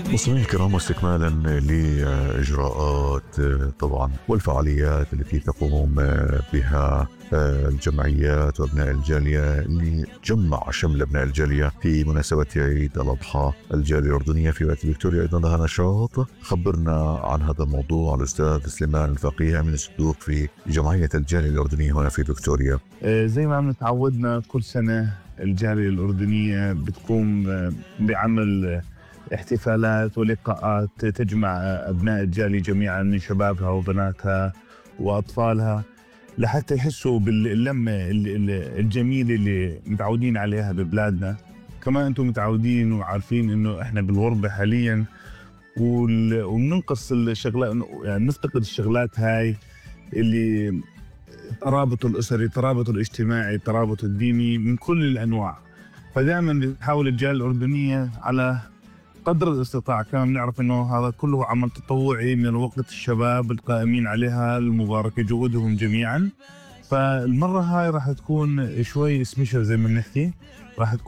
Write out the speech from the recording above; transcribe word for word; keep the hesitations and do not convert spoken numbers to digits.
مستمعينا الكرام، واستكمالا لإجراءات طبعا والفعاليات التي تقوم بها الجمعيات وأبناء الجالية لجمع شمل أبناء الجالية في مناسبة عيد الأضحى الجالية الأردنية في ولاية فيكتوريا، أيضا لها نشاط. خبرنا عن هذا الموضوع الأستاذ سليمان الفقيه من الصندوق في جمعية الجالية الأردنية هنا في فيكتوريا. زي ما عم نتعودنا كل سنة الجالية الأردنية بتقوم بعمل احتفالات ولقاءات تجمع أبناء الجالية جميعا من شبابها وبناتها وأطفالها لحتى يحسوا باللمة الجميلة اللي متعودين عليها ببلادنا. كمان أنتم متعودين وعارفين إنه إحنا بالغربة حاليا وبننقص الشغلات، يعني نفتقد الشغلات هاي اللي الترابط الأسري، الترابط الاجتماعي، الترابط الديني من كل الأنواع. فدائما بتحاول الجالية الأردنية على قدر الاستطاعة، كمان نعرف انه هذا كله عمل تطوعي من وقت الشباب القائمين عليها المباركة جهودهم جميعا. فالمرة هاي راح تكون شوي سبيشال زي ما نحكي، راح تكون